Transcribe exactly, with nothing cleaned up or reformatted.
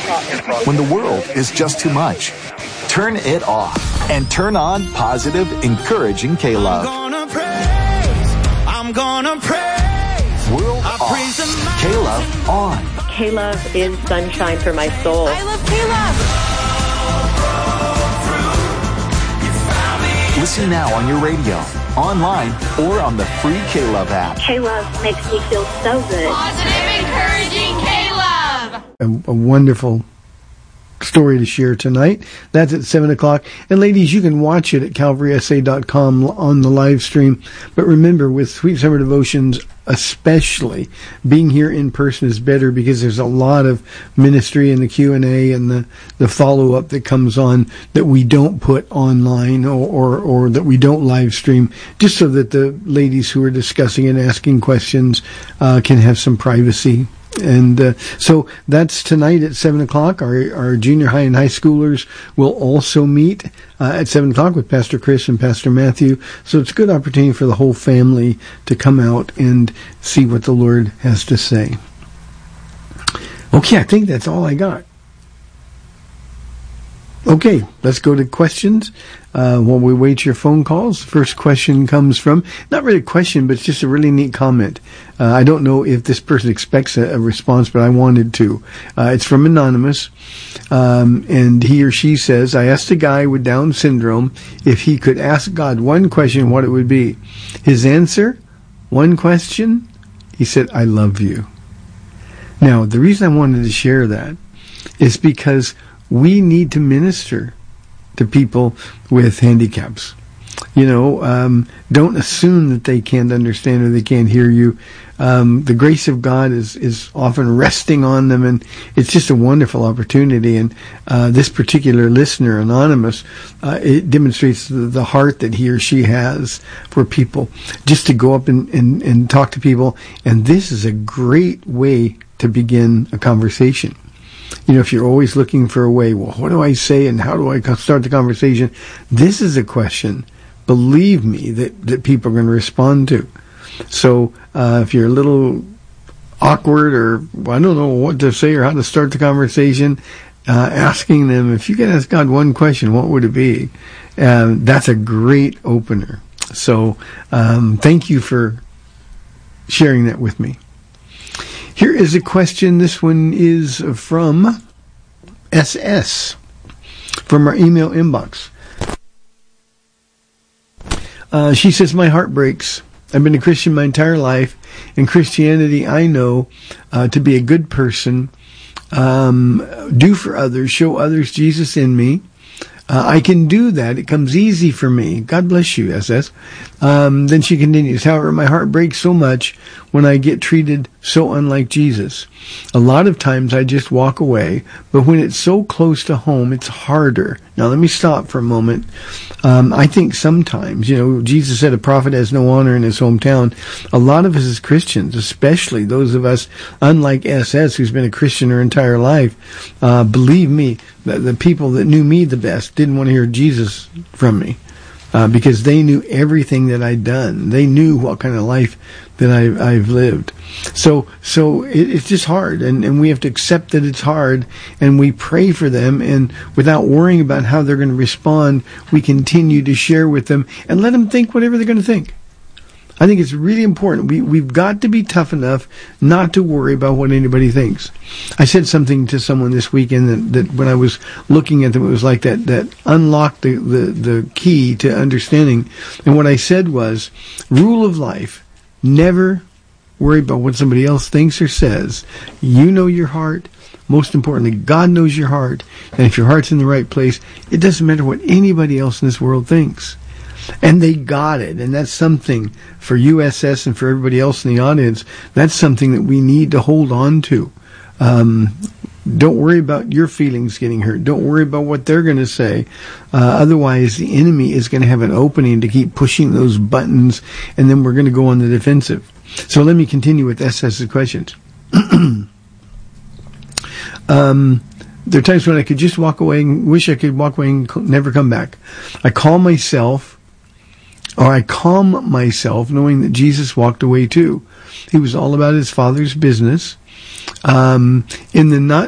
When the world is just too much, turn it off and turn on positive, encouraging K-Love. I'm gonna praise, I'm gonna praise. World I off, praise K-Love on. K-Love is sunshine for my soul. I love K-Love. Listen now on your radio, online, or on the free K-Love app. K-Love makes me feel so good. Positive, encouraging K-Love. A, a wonderful story to share tonight. That's at seven o'clock. And ladies, you can watch it at calvary s a dot com on the live stream. But remember, with Sweet Summer Devotions especially, being here in person is better because there's a lot of ministry in the Q and A and the, the follow-up that comes on that we don't put online or, or, or that we don't live stream, just so that the ladies who are discussing and asking questions uh, can have some privacy. And uh, so that's tonight at seven o'clock. Our, our junior high and high schoolers will also meet uh, at seven o'clock with Pastor Chris and Pastor Matthew. So it's a good opportunity for the whole family to come out and see what the Lord has to say. Okay, I think that's all I got. Okay, let's go to questions uh, while we wait your phone calls. First question comes from, not really a question, but it's just a really neat comment. Uh, I don't know if this person expects a, a response, but I wanted to. Uh, it's from Anonymous, um, and he or she says, I asked a guy with Down syndrome if he could ask God one question, what it would be. His answer, one question, he said, I love you. Now, the reason I wanted to share that is because we need to minister to people with handicaps. You know, um, don't assume that they can't understand or they can't hear you. Um, the grace of God is, is often resting on them, and it's just a wonderful opportunity. And uh, this particular listener, Anonymous, uh, it demonstrates the, the heart that he or she has for people, just to go up and, and, and talk to people. And this is a great way to begin a conversation. You know, if you're always looking for a way, well, what do I say and how do I start the conversation? This is a question, believe me, that, that people are going to respond to. So uh, if you're a little awkward or I don't know what to say or how to start the conversation, uh, asking them, if you could ask God one question, what would it be? Uh, that's a great opener. So um, thank you for sharing that with me. Here is a question. This one is from S S, from our email inbox. Uh, she says, my heart breaks. I've been a Christian my entire life. In Christianity, I know uh, to be a good person, um, do for others, show others Jesus in me. Uh, I can do that. It comes easy for me. God bless you, S S. Um, then she continues, however, my heart breaks so much when I get treated so unlike Jesus. A lot of times I just walk away, but when it's so close to home, it's harder. Now, let me stop for a moment. Um, I think sometimes, you know, Jesus said a prophet has no honor in his hometown. A lot of us as Christians, especially those of us, unlike S S, who's been a Christian her entire life, uh, believe me, the, the people that knew me the best didn't want to hear Jesus from me. Uh, because they knew everything that I'd done. They knew what kind of life that I've, I've lived. So, so it, it's just hard, and, and we have to accept that it's hard, and we pray for them, and without worrying about how they're going to respond, we continue to share with them and let them think whatever they're going to think. I think it's really important. We, we've got to be tough enough not to worry about what anybody thinks. I said something to someone this weekend that, that when I was looking at them, it was like that, that unlocked the, the, the key to understanding. And what I said was, rule of life, never worry about what somebody else thinks or says. You know your heart. Most importantly, God knows your heart. And if your heart's in the right place, it doesn't matter what anybody else in this world thinks. And they got it, and that's something for U S S and for everybody else in the audience. That's something that we need to hold on to. Um, don't worry about your feelings getting hurt. Don't worry about what they're going to say. Uh, otherwise, the enemy is going to have an opening to keep pushing those buttons, and then we're going to go on the defensive. So let me continue with SS's questions. um, there are times when I could just walk away and wish I could walk away and never come back. I call myself Or I calm myself knowing that Jesus walked away too. He was all about his Father's business. Um, in the not